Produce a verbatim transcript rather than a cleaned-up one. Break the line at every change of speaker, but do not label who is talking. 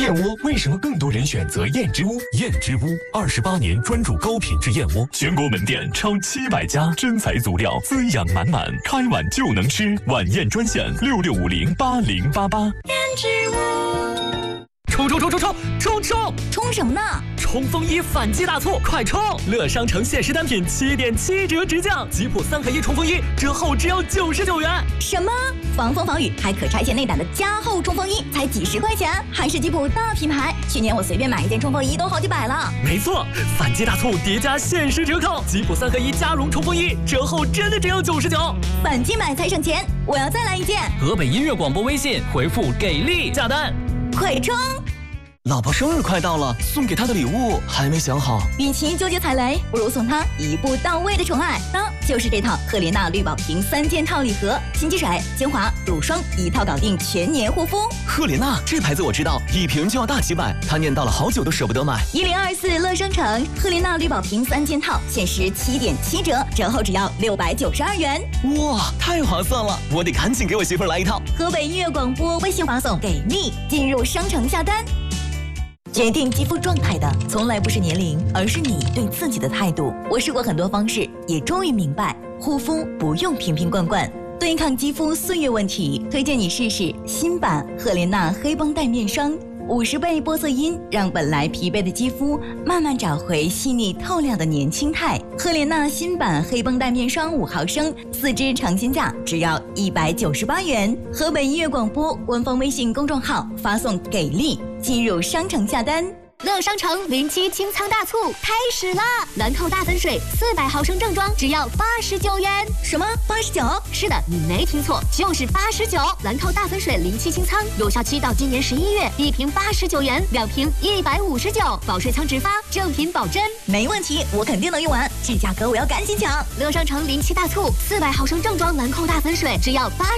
燕窝为什么更多人选择燕之屋？燕之屋二十八年专注高品质燕窝，全国门店超七百家，真材足料，滋养满满，开碗就能吃。晚宴专线六六五零八零八八。
燕之屋。
冲冲冲冲冲冲冲！
冲什么呢？
冲锋衣反击大促，快冲！乐商城限时单品七点七折直降，吉普三合一冲锋衣折后只要九十九元。
什么？防风防雨还可拆卸内胆的加厚冲锋衣才几十块钱，还是吉普大品牌。去年我随便买一件冲锋衣都好几百了。
没错，反击大促叠加限时折扣，吉普三合一加绒冲锋衣折后真的只要九十九。
反击买才省钱，我要再来一件。
河北音乐广播微信回复给力下单，
快冲！
老婆生日快到了，送给她的礼物还没想好。
与其纠结踩雷，不如送她一步到位的宠爱。那就是这套赫莲娜绿宝瓶三件套礼盒，新肌水、精华、乳霜一套搞定全年护肤。
赫莲娜这牌子我知道，一瓶就要大几百，她念叨了好久都舍不得买。
一零二四乐商城赫莲娜绿宝瓶三件套，限时七点七折，折后只要六百九十二元。
哇，太划算了！我得赶紧给我媳妇儿来一套。
河北音乐广播微信发送给力，进入商城下单。决定肌肤状态的从来不是年龄，而是你对自己的态度。我试过很多方式，也终于明白，护肤不用瓶瓶罐罐。对抗肌肤岁月问题，推荐你试试新版赫莲娜黑绷带面霜，五十倍玻色因让本来疲惫的肌肤慢慢找回细腻透亮的年轻态。赫莲娜新版黑绷带面霜五毫升，四支尝鲜价只要一百九十八元。河北音乐广播官方微信公众号发送给力，进入商城下单。
乐商城零七清仓大促开始啦！兰蔻大粉水四百毫升正装只要八十九元。
什么？八十九？
是的，你没听错，就是八十九。兰蔻大粉水零七清仓有效期到今年十一月，一瓶八十九元，两瓶一百五十九，保水仓直发，正品保真。
没问题，我肯定能用完，这价格我要赶紧抢。
乐商城零七大促四百毫升正装兰蔻大粉水只要八。